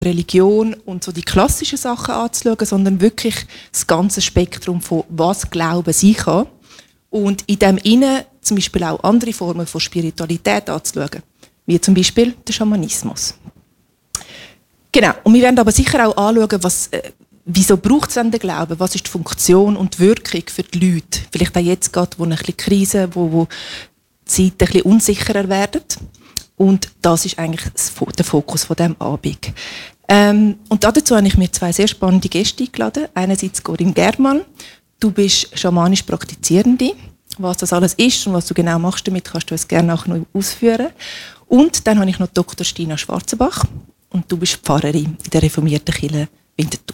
Religion und so die klassischen Sachen anzuschauen, sondern wirklich das ganze Spektrum von was Glauben sein kann. Und in dem Innen zum Beispiel auch andere Formen von Spiritualität anzuschauen, wie zum Beispiel der Schamanismus. Genau, und wir werden aber sicher auch anschauen, wieso braucht es denn den Glauben, was ist die Funktion und die Wirkung für die Leute, vielleicht auch jetzt gerade, wo eine Krise, wo die Zeiten ein bisschen unsicherer werden. Und das ist eigentlich der Fokus von diesem Abend. Und dazu habe ich mir 2 sehr spannende Gäste eingeladen. Einerseits Corinne Germann. Du bist schamanisch Praktizierende. Was das alles ist und was du genau machst damit, kannst du uns gerne auch noch ausführen. Und dann habe ich noch Dr. Stina Schwarzenbach. Und du bist Pfarrerin in der reformierten Kirche Winterthur.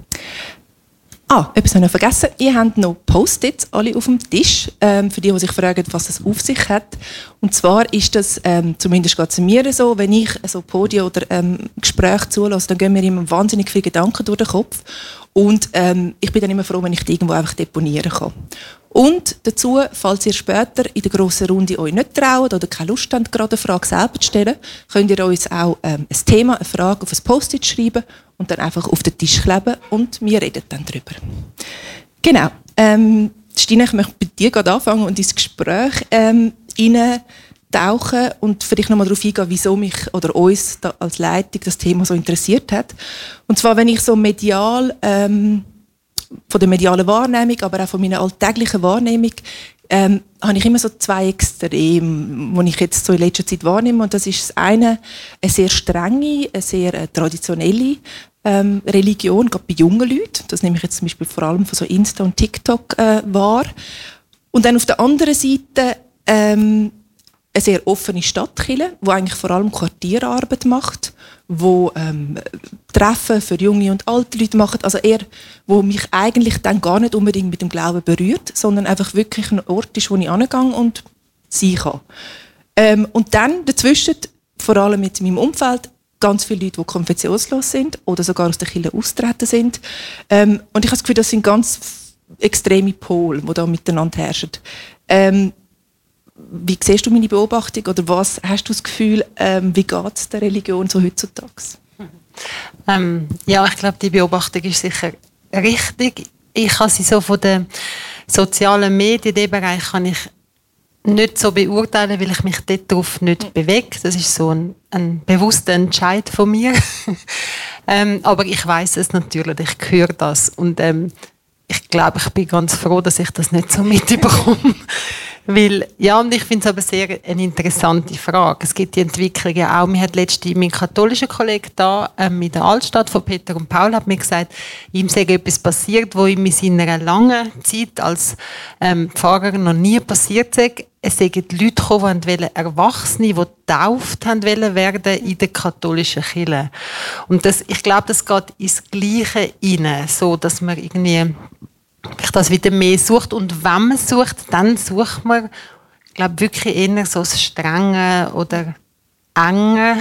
Etwas habe ich vergessen. Ihr habt noch Post-its alle auf dem Tisch, für die sich fragen, was das auf sich hat. Und zwar ist das, zumindest geht es mir so, wenn ich so Podien oder Gespräche zulasse, dann gehen mir immer wahnsinnig viele Gedanken durch den Kopf. Und ich bin dann immer froh, wenn ich die irgendwo einfach deponieren kann. Und dazu, falls ihr später in der grossen Runde euch nicht traut oder keine Lust habt, gerade eine Frage selber zu stellen, könnt ihr uns auch ein Thema, eine Frage auf ein Post-it schreiben und dann einfach auf den Tisch kleben und wir reden dann darüber. Genau. Stina, ich möchte bei dir gerade anfangen und ins Gespräch tauchen und vielleicht nochmal darauf eingehen, wieso mich oder uns da als Leitung das Thema so interessiert hat. Und zwar, wenn ich so medial, von der medialen Wahrnehmung, aber auch von meiner alltäglichen Wahrnehmung, habe ich immer so 2 Extreme, die ich jetzt so in letzter Zeit wahrnehme. Und das ist das eine sehr strenge, eine sehr traditionelle Religion, gerade bei jungen Leuten. Das nehme ich jetzt zum Beispiel vor allem von so Insta und TikTok wahr. Und dann auf der anderen Seite eine sehr offene Stadtkirche, die eigentlich vor allem Quartierarbeit macht, wo Treffen für junge und alte Leute macht, also eher, wo mich eigentlich dann gar nicht unbedingt mit dem Glauben berührt, sondern einfach wirklich ein Ort ist, wo ich hingehe und sein kann. Und dann dazwischen, vor allem mit meinem Umfeld, ganz viele Leute, die konfessionslos sind oder sogar aus der Kirche austreten sind. Und ich habe das Gefühl, das sind ganz extreme Pole, die da miteinander herrschen. Wie siehst du meine Beobachtung oder was hast du das Gefühl, wie geht es der Religion so heutzutage? Ja, ich glaube, die Beobachtung ist sicher richtig. Ich kann sie so von den sozialen Medien, den Bereich kann ich nicht so beurteilen, weil ich mich darauf nicht bewege. Das ist so ein bewusster Entscheid von mir. Aber ich weiß es natürlich, ich höre das und ich glaube, ich bin ganz froh, dass ich das nicht so mitbekomme. Weil, ja, und ich finde es aber sehr eine interessante Frage. Es gibt die Entwicklung ja auch. Mir hat letztens mein katholischer Kollege da in der Altstadt von Peter und Paul hat mir gesagt, ihm sei etwas passiert, wo ihm in seiner langen Zeit als Pfarrer noch nie passiert sei. Es seien Leute gekommen, die Erwachsene, die getauft werden wollten in der katholischen Kirche. Und das, ich glaube, das geht ins Gleiche rein, so dass man irgendwie das wieder mehr sucht. Und wenn man sucht, dann sucht man, ich glaube, wirklich eher so das Strenge oder Enge,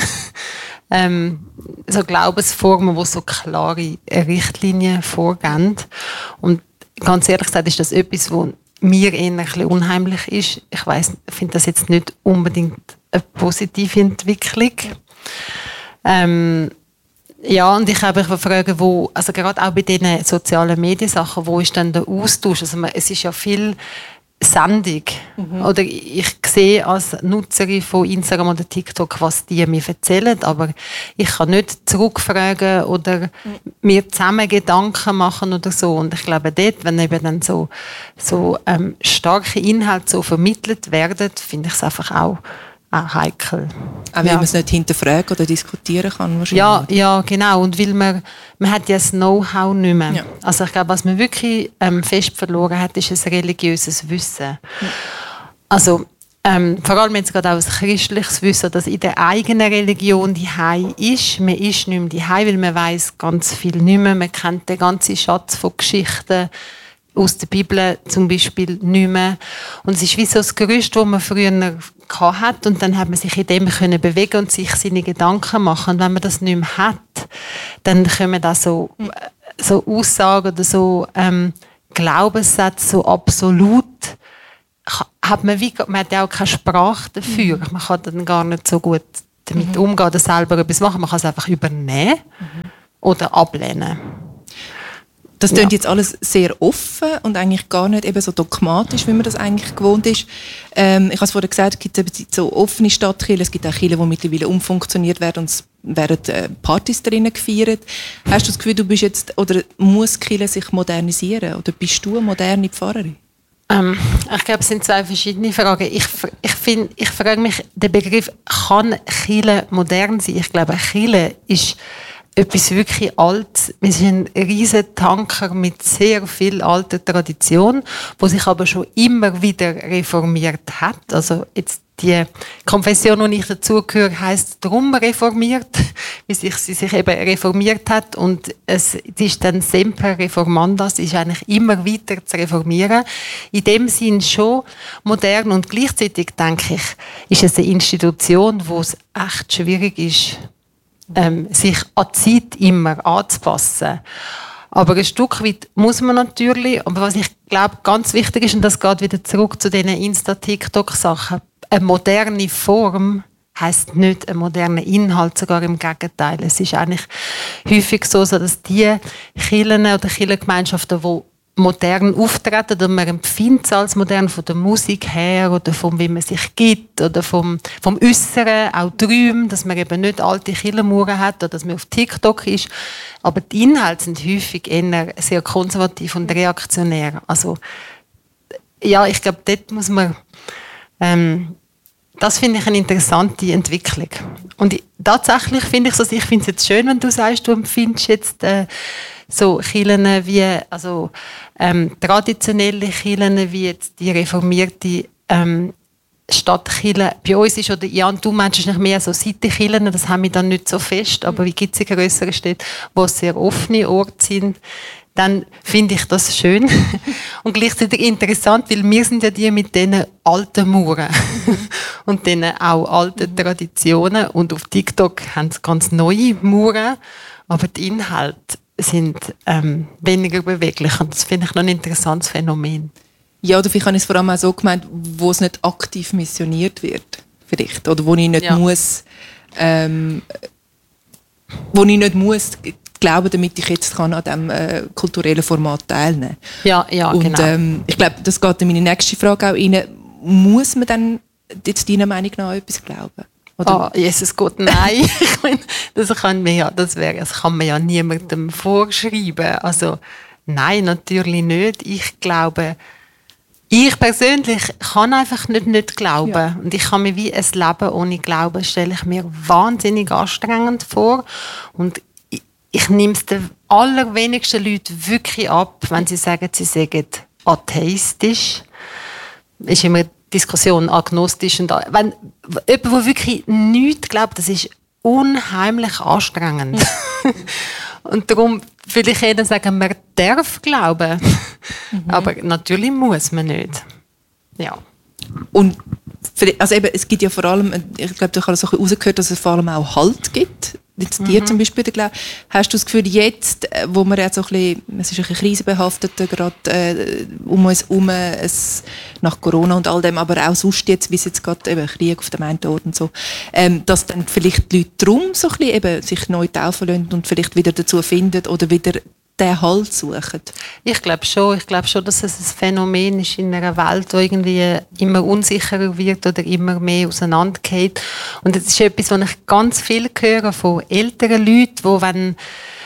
so Glaubensformen, die so klare Richtlinien vorgeben. Und ganz ehrlich gesagt ist das etwas, was mir eher ein bisschen unheimlich ist. Ich finde das jetzt nicht unbedingt eine positive Entwicklung. Ja, und ich habe mich fragen, also gerade auch bei diesen sozialen Mediensachen, wo ist denn der Austausch? Also es ist ja viel Sendung. Oder ich sehe als Nutzerin von Instagram oder TikTok, was die mir erzählen, aber ich kann nicht zurückfragen oder mir zusammen Gedanken machen oder so. Und ich glaube dort, wenn eben dann so starke Inhalte so vermittelt werden, finde ich es einfach auch heikel. Auch weil man es nicht hinterfragen oder diskutieren kann wahrscheinlich. Ja, genau. Und weil man hat ja das Know-how nicht mehr. Ja. Also ich glaube, was man wirklich fest verloren hat, ist ein religiöses Wissen. Ja. Also vor allem jetzt gerade auch ein christliches Wissen, dass in der eigenen Religion die Hei ist. Man ist nicht mehr die Hei, weil man weiss ganz viel nicht mehr. Man kennt den ganzen Schatz von Geschichten aus der Bibel zum Beispiel nicht mehr. Und es ist wie so das Gerüst, das man früher hatte, und dann hat man sich in dem können bewegen und sich seine Gedanken machen. Und wenn man das nicht mehr hat, dann kommen da so Aussagen oder so Glaubenssätze, so absolut, man hat ja auch keine Sprache dafür. Man kann dann gar nicht so gut damit umgehen oder selber etwas machen. Man kann es einfach übernehmen oder ablehnen. Das klingt jetzt alles sehr offen und eigentlich gar nicht eben so dogmatisch, wie man das eigentlich gewohnt ist. Ich habe es vorhin gesagt, es gibt eben so offene Stadtkirchen, es gibt auch Kirchen, die mittlerweile umfunktioniert werden und es werden Partys drinnen gefeiert. Hast du das Gefühl, du bist jetzt, oder muss die Kirche sich modernisieren? Oder bist du eine moderne Pfarrerin? Ich glaube, es sind zwei verschiedene Fragen. Ich frage mich, der Begriff, kann Kirche modern sein? Ich glaube, Kirche ist etwas wirklich Altes. Wir sind ein riesen Tanker mit sehr viel alter Tradition, wo sich aber schon immer wieder reformiert hat. Also jetzt die Konfession, die ich dazugehöre, heisst drum reformiert, wie sie sich eben reformiert hat. Und es ist dann semper reformandas, ist eigentlich immer weiter zu reformieren. In dem Sinn schon modern und gleichzeitig, denke ich, ist es eine Institution, wo es echt schwierig ist, sich an die Zeit immer anzupassen. Aber ein Stück weit muss man natürlich, aber was ich glaube ganz wichtig ist, und das geht wieder zurück zu diesen Insta-TikTok-Sachen, eine moderne Form heisst nicht ein moderner Inhalt, sogar im Gegenteil. Es ist eigentlich häufig so, dass die Kirchen oder Kirchengemeinschaften, die modern auftreten, und man empfindet es als modern von der Musik her oder von wie man sich gibt oder vom Äußeren, auch Träumen, dass man eben nicht alte Kirchenmauern hat oder dass man auf TikTok ist. Aber die Inhalte sind häufig eher sehr konservativ und reaktionär. Also ja, ich glaube, dort muss man das finde ich eine interessante Entwicklung. Und tatsächlich finde ich ich finde es jetzt schön, wenn du sagst, du empfindest jetzt so Kirchen wie, also traditionelle Kirchen wie jetzt die reformierte Stadtkirche. Bei uns ist, oder Jan, du meinst es nicht mehr so Seitenkirchen, das haben wir dann nicht so fest, aber wie gibt es in grösseren Städten, wo es sehr offene Orte sind, dann finde ich das schön und gleichzeitig interessant, weil wir sind ja die mit diesen alten Mauern und diesen auch alten Traditionen und auf TikTok haben sie ganz neue Mauern, aber die Inhalte sind weniger beweglich und das finde ich noch ein interessantes Phänomen. Ja, oder vielleicht habe ich es vor allem auch so gemeint, wo es nicht aktiv missioniert wird, vielleicht, oder wo ich nicht muss, glauben, damit ich jetzt kann an diesem kulturellen Format teilnehmen kann. Ja, und, genau. Ich glaube, das geht in meine nächste Frage auch rein. Muss man dann jetzt deiner Meinung nach an etwas glauben? Oder? Oh, Jesus Gott, nein. Das kann man ja niemandem vorschreiben. Also, nein, natürlich nicht. Ich glaube, ich persönlich kann einfach nicht glauben. Ja. Und ich kann mir wie ein Leben ohne Glauben, stelle ich mir wahnsinnig anstrengend vor. Und ich nehme es den allerwenigsten Leuten wirklich ab, wenn sie sagen, sie seien atheistisch. Ist immer Diskussion agnostisch. Und wenn jemand, der wirklich nichts glaubt, das ist unheimlich anstrengend. Und darum will ich eher sagen, man darf glauben. Aber natürlich muss man nicht. Ja. Und also eben, es gibt ja vor allem, ich glaube, du hast so rausgehört, dass es vor allem auch Halt gibt. Jetzt dir zum Beispiel, hast du das Gefühl, jetzt, wo wir jetzt so ein bisschen, es ist ein bisschen krisenbehaftet, gerade um uns herum, nach Corona und all dem, aber auch sonst jetzt, wie es jetzt gerade eben Krieg auf dem einen Ort und so, dass dann vielleicht die Leute darum so ein bisschen eben sich neu taufen lassen und vielleicht wieder dazu finden oder wieder den Halt suchen? Ich glaube schon, dass es ein Phänomen ist in einer Welt, die irgendwie immer unsicherer wird oder immer mehr auseinandergeht. Und es ist etwas, was ich ganz viel höre von älteren Leuten, die wenn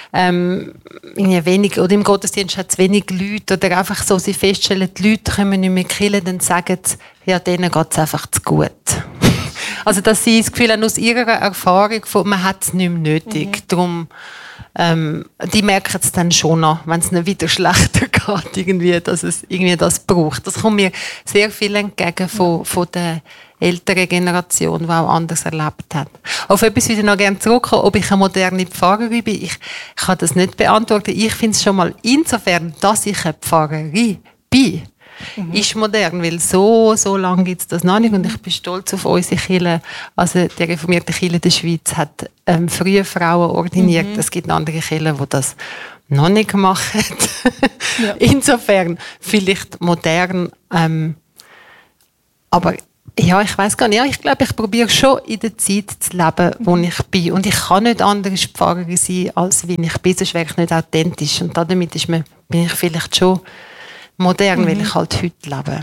wenig, oder im Gottesdienst hat es wenig Leute oder einfach so, sie feststellen, die Leute können nicht mehr killen, dann sagen sie, ja, denen geht es einfach zu gut. Also, dass sie das Gefühl haben, aus ihrer Erfahrung, man hat es nicht mehr nötig. Darum, die merken es dann schon noch, wenn es nicht wieder schlechter geht, irgendwie, dass es irgendwie das braucht. Das kommt mir sehr viel entgegen von der älteren Generation, die auch anders erlebt hat. Auf etwas würde ich noch gerne zurückkommen, ob ich eine moderne Pfarrerin bin. Ich kann das nicht beantworten. Ich finde es schon mal insofern, dass ich eine Pfarrerin bin, ist modern, weil so lange gibt es das noch nicht und ich bin stolz auf unsere Kirche. Also die reformierte Kirche der Schweiz hat frühe Frauen ordiniert. Es gibt andere Kirchen, die das noch nicht machen. Ja. Insofern vielleicht modern, aber Ja, ich weiss gar nicht. Ja, ich glaube, ich probiere schon in der Zeit zu leben, wo ich bin. Und ich kann nicht anders Pfarrerin sein, als wie ich bin. Sonst wäre ich nicht authentisch. Und damit bin ich vielleicht schon modern, weil ich halt heute lebe.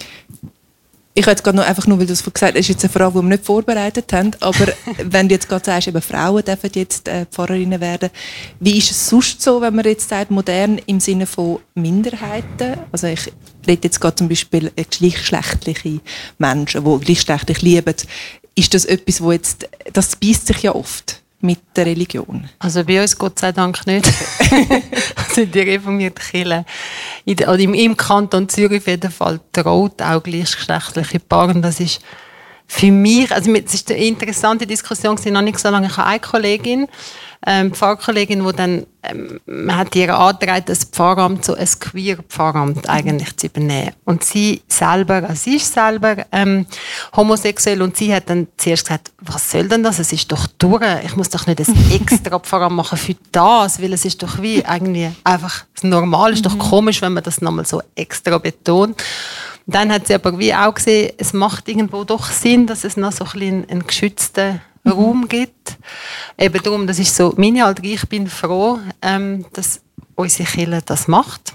Ich habe jetzt gerade noch, einfach nur, weil du es gesagt hast, ist jetzt eine Frage, die wir nicht vorbereitet haben, aber wenn du jetzt gerade sagst, eben Frauen dürfen jetzt Pfarrerinnen werden, wie ist es sonst so, wenn man jetzt sagt, modern im Sinne von Minderheiten? Also ich rede jetzt gerade zum Beispiel gleichgeschlechtliche Menschen, die gleichgeschlechtlich lieben. Ist das etwas, das beißt sich ja oft mit der Religion? Also bei uns Gott sei Dank nicht. Also in der reformierten Kirche, im Kanton Zürich auf jeden Fall, traut auch gleichgeschlechtliche Paare. Das ist für mich, also es ist eine interessante Diskussion, noch nicht so lange. Ich habe eine Kollegin, Pfarrkollegin, die dann, man hat ihr angetragen, das Pfarramt, so ein Queer-Pfarramt eigentlich zu übernehmen. Und sie ist selber homosexuell und sie hat dann zuerst gesagt, was soll denn das? Es ist doch durch. Ich muss doch nicht ein extra Pfarramt machen für das, weil es ist doch wie irgendwie einfach normal, ist doch komisch, wenn man das nochmal so extra betont. Dann hat sie aber wie auch gesehen, es macht irgendwo doch Sinn, dass es noch so ein bisschen einen geschützten Raum gibt. Eben darum, das ist so meine Haltung. Ich bin froh, dass unsere Kirche das macht.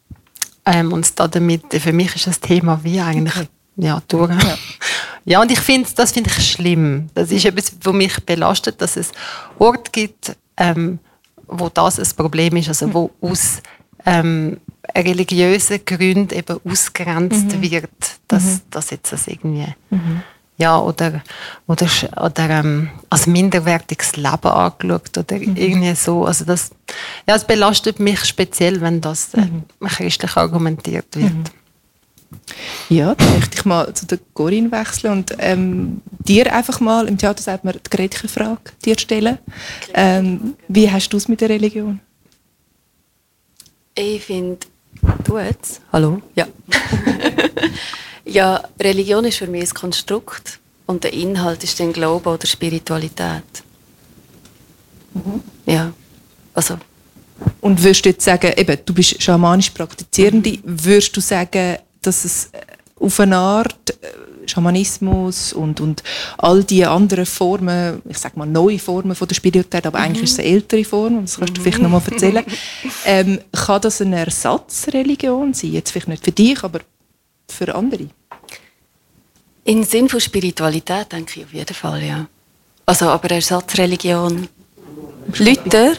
Und damit, für mich ist das Thema wie eigentlich durch. Ja, und das finde ich schlimm. Das ist etwas, was mich belastet, dass es Orte gibt, wo das ein Problem ist, also wo aus religiösen Gründen eben ausgegrenzt wird, dass jetzt das irgendwie oder als minderwertiges Leben angeschaut oder irgendwie so. Also es belastet mich speziell, wenn das christlich argumentiert wird. Ja, dann möchte ich mal zu der Corinne wechseln und dir einfach mal, im Theater sagt man, die Gretchenfrage dir stellen. Wie hast du es mit der Religion? Ich finde, du jetzt? Hallo? Ja. Ja, Religion ist für mich ein Konstrukt und der Inhalt ist dann Glaube oder Spiritualität. Ja, also. Und würdest du jetzt sagen, eben, du bist schamanisch Praktizierende, würdest du sagen, dass es auf eine Art Schamanismus und all die anderen Formen, ich sage mal neue Formen von der Spiritualität, aber eigentlich ist es eine ältere Form, das kannst du vielleicht noch mal erzählen, kann das eine Ersatzreligion sein? Jetzt vielleicht nicht für dich, aber für andere? Im Sinn von Spiritualität denke ich auf jeden Fall, ja. Also, aber Ersatzreligion. Luther.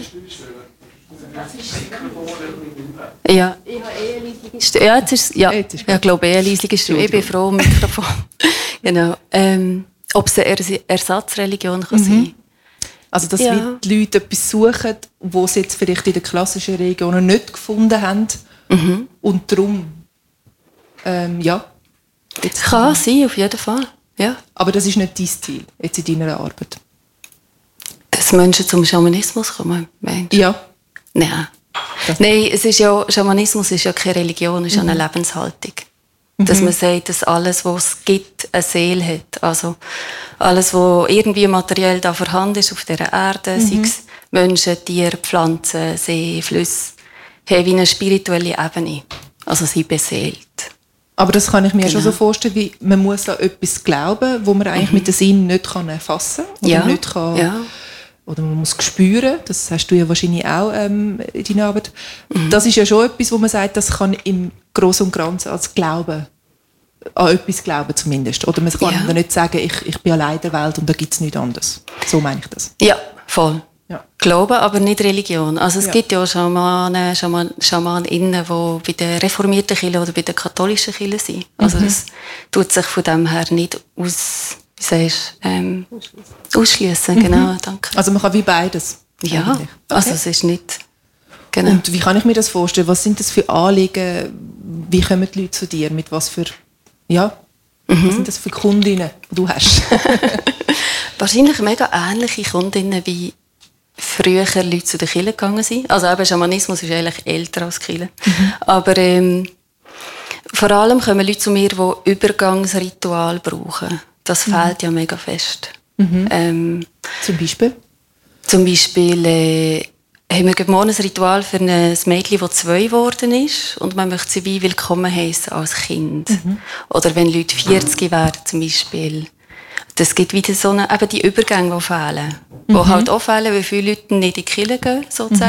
Ja, ich habe eine Stimme. Ja, jetzt ist es. Ich glaube, eine leislige Stimme. Ich bin froh um Mikrofon. Genau. Ob es eine Ersatzreligion kann sein. Also, dass wie die Leute etwas suchen, was sie jetzt vielleicht in den klassischen Religionen nicht gefunden haben. Und darum, Kann sein, auf jeden Fall. Ja. Aber das ist nicht dein Ziel, jetzt in deiner Arbeit? Dass Menschen zum Schamanismus kommen, meinst du? Ja. Nein. Nein, Schamanismus ist ja keine Religion, es ist eine Lebenshaltung. Dass man sagt, dass alles, was es gibt, eine Seele hat. Also alles, was irgendwie materiell da vorhanden ist auf dieser Erde, sei es Menschen, Tiere, Pflanzen, See, Flüsse, haben wie eine spirituelle Ebene. Also sie beseelt. Aber das kann ich mir schon so vorstellen, wie man muss an etwas glauben, wo man eigentlich mit dem Sinn nicht erfassen kann. Oder nicht kann, oder man muss spüren, das hast du ja wahrscheinlich auch in deiner Arbeit. Das ist ja schon etwas, wo man sagt, das kann im Großen und Ganzen als Glauben, an etwas glauben zumindest. Oder man kann nicht sagen, ich bin allein in der Welt und da gibt es nichts anderes. So meine ich das. Ja, voll. Ja. Glauben, aber nicht Religion. Also es gibt ja Schamanen, Schamaninnen, die bei der reformierten Kirche oder bei der katholischen Kirche sind. Also das tut sich von dem her nicht ausschliessen. Genau, danke. Also man kann wie beides. Ja, okay. Also es ist nicht... Genau. Und wie kann ich mir das vorstellen? Was sind das für Anliegen? Wie kommen die Leute zu dir? Mit was für... Ja, was sind das für Kundinnen, die du hast? Wahrscheinlich mega ähnliche Kundinnen wie früher Leute zu der Kirche gegangen sind. Also eben Schamanismus ist eigentlich älter als Kirche. Aber vor allem kommen Leute zu mir, die Übergangsritual brauchen. Das fehlt ja mega fest. Zum Beispiel? Zum Beispiel haben wir morgen ein Ritual für ein Mädchen, das 2 geworden ist und man möchte sie wie willkommen heißen als Kind. Oder wenn Leute 40 werden zum Beispiel. Das gibt wieder so eben die Übergänge, die fehlen. Die halt auch fehlen, weil viele Leute nicht in die Kirche gehen, sozusagen.